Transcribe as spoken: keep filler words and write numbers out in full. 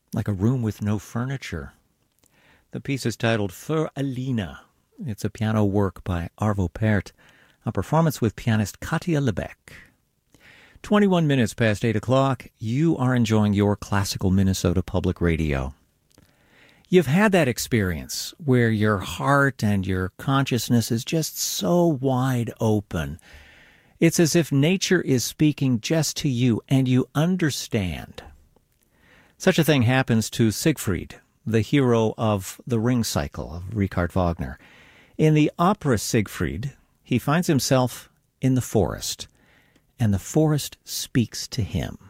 like a room with no furniture. The piece is titled Für Alina. It's a piano work by Arvo Pärt, a performance with pianist Katja Lebeck. twenty-one minutes past eight o'clock, you are enjoying your classical Minnesota Public Radio. You've had that experience where your heart and your consciousness is just so wide open. It's as if nature is speaking just to you and you understand. Such a thing happens to Siegfried, the hero of The Ring Cycle of Richard Wagner. In the opera Siegfried, he finds himself in the forest, and the forest speaks to him.